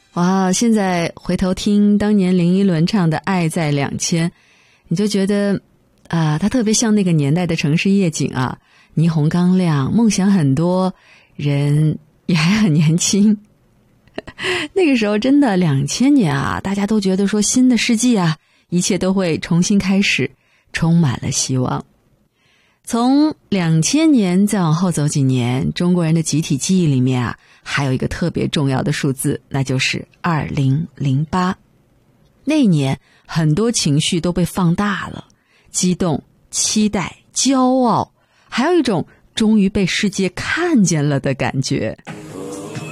哇，现在回头听当年林依轮唱的《爱在2000》，你就觉得它特别像那个年代的城市夜景啊，霓虹刚亮，梦想很多，人也还很年轻。那个时候真的2000年啊，大家都觉得说新的世纪啊，一切都会重新开始，充满了希望。从2000年再往后走几年，中国人的集体记忆里面啊，还有一个特别重要的数字，那就是2008。那一年很多情绪都被放大了，激动、期待、骄傲，还有一种终于被世界看见了的感觉。